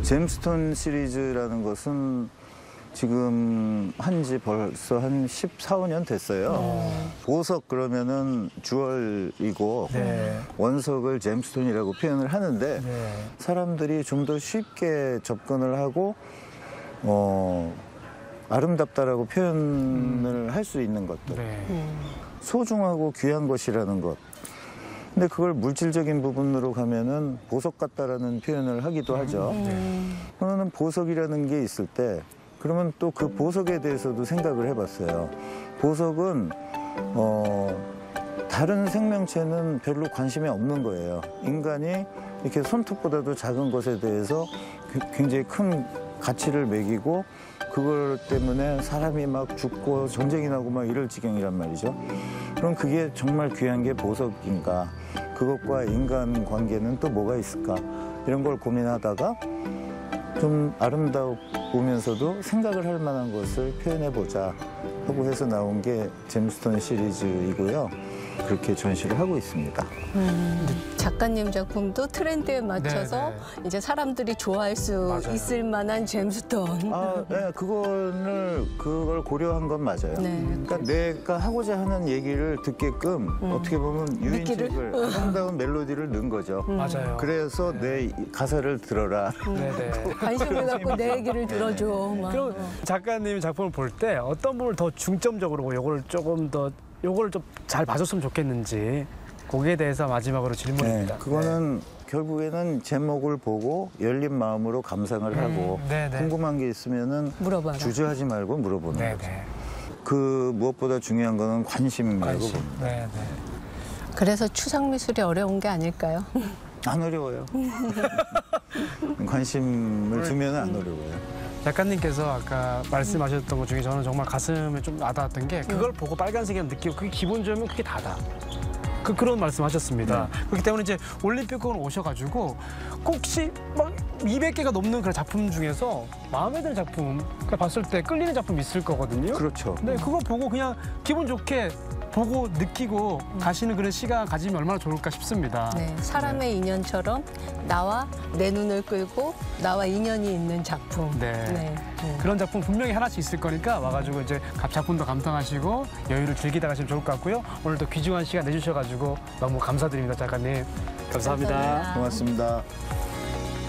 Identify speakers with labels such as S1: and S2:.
S1: 잼스톤 시리즈라는 것은 지금 한지 벌써 한 14, 15년 됐어요. 보석 그러면은 주얼이고 원석을 잼스톤이라고 표현을 하는데 사람들이 좀 더 쉽게 접근을 하고 아름답다라고 표현을 할 수 있는 것들. 소중하고 귀한 것이라는 것. 근데 그걸 물질적인 부분으로 가면은 보석 같다라는 표현을 하기도 하죠. 그러면 보석이라는 게 있을 때 그러면 또 그 보석에 대해서도 생각을 해봤어요. 보석은 다른 생명체는 별로 관심이 없는 거예요. 인간이 이렇게 손톱보다도 작은 것에 대해서 굉장히 큰 가치를 매기고 그걸 때문에 사람이 막 죽고 전쟁이 나고 막 이럴 지경이란 말이죠. 그럼 그게 정말 귀한 게 보석인가? 그것과 인간 관계는 또 뭐가 있을까? 이런 걸 고민하다가 좀 아름다우면서도 생각을 할 만한 것을 표현해보자 하고 해서 나온 게 잼스톤 시리즈이고요. 그렇게 전시를 하고 있습니다.
S2: 작가님 작품도 트렌드에 맞춰서 이제 사람들이 좋아할 수 있을 만한 잼스톤.
S1: 네, 그걸 고려한 건 맞아요. 그러니까 내가 하고자 하는 얘기를 듣게끔 어떻게 보면 유인책을 아름다운 멜로디를 넣은 거죠.
S3: 맞아요.
S1: 그래서 내 가사를 들어라.
S2: 관심을 갖고 내 얘기를 들어줘.
S3: 그럼 작가님 작품을 볼 때 어떤 부분을 더 중점적으로 요거를 좀 잘 봐줬으면 좋겠는지 거기에 대해서 마지막으로 질문입니다.
S1: 그거는 결국에는 제목을 보고 열린 마음으로 감상을 하고 궁금한 게 있으면은
S2: 물어봐라.
S1: 주저하지 말고 물어보는 거죠. 그 무엇보다 중요한 거는 관심이라고 봅니다.
S2: 그래서 추상 미술이 어려운 게 아닐까요?
S1: 안 어려워요. 관심을 두면 안 어려워요.
S3: 작가님께서 아까 말씀하셨던 것 중에 저는 정말 가슴에 좀 와닿았던 게 그걸 보고 빨간색이라는 느끼고 그게 기분 좋으면 그게 다다. 그런 말씀하셨습니다. 그렇기 때문에 이제 올림픽공원 오셔가지고 혹시 막 200개가 넘는 그런 작품 중에서 마음에 드는 작품 봤을 때 끌리는 작품 있을 거거든요.
S1: 그렇죠.
S3: 네, 그거 보고 그냥 기분 좋게 보고 느끼고 가시는 그런 시간 가지면 얼마나 좋을까 싶습니다.
S2: 사람의 인연처럼 나와 내 눈을 끌고 나와 인연이 있는 작품.
S3: 그런 작품 분명히 하나씩 있을 거니까 와가지고 이제 작품도 감상하시고 여유를 즐기다 가시면 좋을 것 같고요. 오늘도 귀중한 시간 내주셔가지고 너무 감사드립니다, 작가님. 감사합니다.
S1: 고맙습니다.